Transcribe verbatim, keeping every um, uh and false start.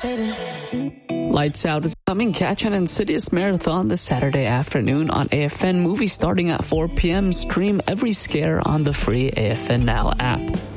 Lights Out is coming. Catch an Insidious marathon this Saturday afternoon on A F N Movie starting at four p.m. Stream every scare on the free A F N Now app.